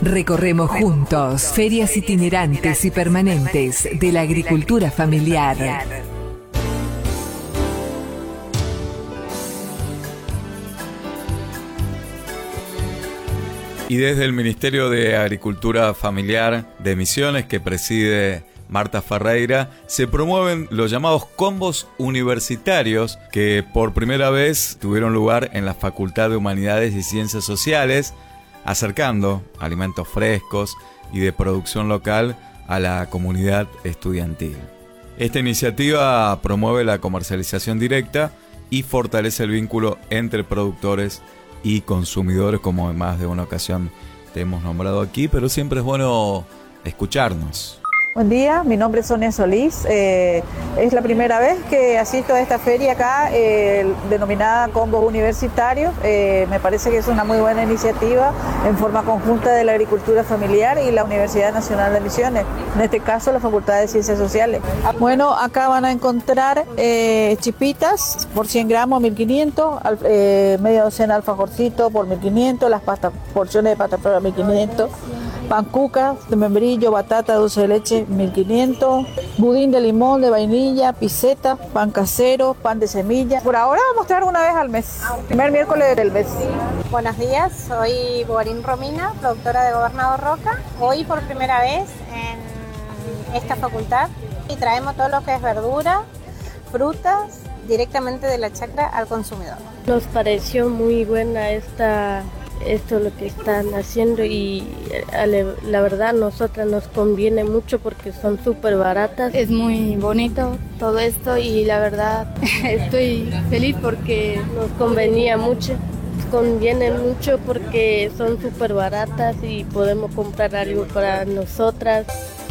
Recorremos juntos ferias itinerantes y permanentes de la agricultura familiar. Y desde el Ministerio de Agricultura Familiar de Misiones, que preside Marta Ferreira, se promueven los llamados combos universitarios que por primera vez tuvieron lugar en la Facultad de Humanidades y Ciencias Sociales, acercando alimentos frescos y de producción local a la comunidad estudiantil. Esta iniciativa promueve la comercialización directa y fortalece el vínculo entre productores y consumidores, como en más de una ocasión te hemos nombrado aquí, pero siempre es bueno escucharnos. Buen día, mi nombre es Sonia Solís. Es la primera vez que asisto a esta feria acá, denominada Combos Universitarios. Me parece que es una muy buena iniciativa en forma conjunta de la agricultura familiar y la Universidad Nacional de Misiones, en este caso la Facultad de Ciencias Sociales. Bueno, acá van a encontrar chipitas por 100 gramos, 1500, media docena de alfajorcito por 1500, las porciones de pasta por 1500. Pancucas de membrillo, batata, dulce de leche, 1500, budín de limón, de vainilla, piseta, pan casero, pan de semilla. Por ahora vamos a mostrar una vez al mes, primer miércoles del mes. Buenos días, soy Borín Romina, productora de Gobernador Roca. Hoy por primera vez en esta facultad y traemos todo lo que es verdura, frutas, directamente de la chacra al consumidor. Nos pareció muy buena esto lo que están haciendo y la verdad a nosotras nos conviene mucho porque son súper baratas. Es muy bonito todo esto y la verdad estoy feliz porque nos convenía mucho, nos conviene mucho porque son súper baratas y podemos comprar algo para nosotras.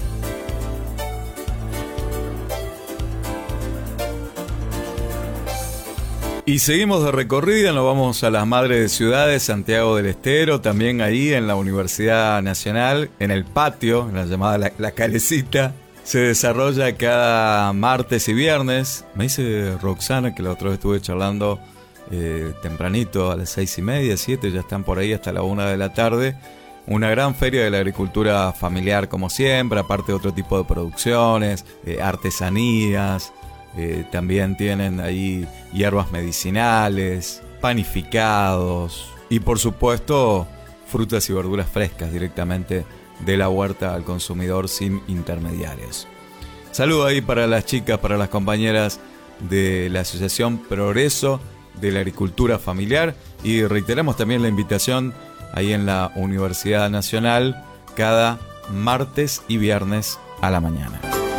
Y seguimos de recorrida, nos vamos a las Madres de Ciudades, Santiago del Estero, también ahí en la Universidad Nacional, en el patio, en la llamada La Calecita. Se desarrolla cada martes y viernes. Me dice Roxana, que la otra vez estuve charlando tempranito, a las 6:30, 7, ya están por ahí hasta la 1 de la tarde. Una gran feria de la agricultura familiar como siempre, aparte de otro tipo de producciones, artesanías. También tienen ahí hierbas medicinales, panificados y por supuesto frutas y verduras frescas directamente de la huerta al consumidor sin intermediarios. Saludo ahí para las chicas, para las compañeras de la Asociación Progreso de la Agricultura Familiar y reiteramos también la invitación ahí en la Universidad Nacional cada martes y viernes a la mañana.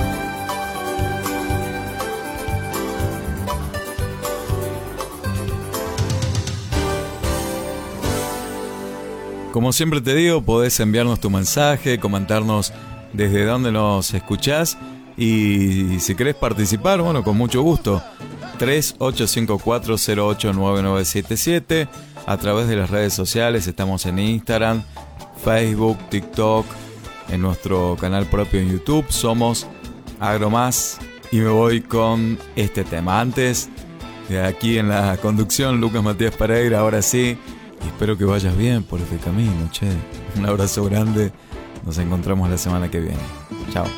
Como siempre te digo, podés enviarnos tu mensaje, comentarnos desde dónde nos escuchás y si querés participar, bueno, con mucho gusto. 3854089977 a través de las redes sociales, estamos en Instagram, Facebook, TikTok, en nuestro canal propio en YouTube, somos AgroMás y me voy con este tema. Antes, de aquí en la conducción, Lucas Matías Pereira, ahora sí. Y espero que vayas bien por este camino, che. Un abrazo grande. Nos encontramos la semana que viene. Chao.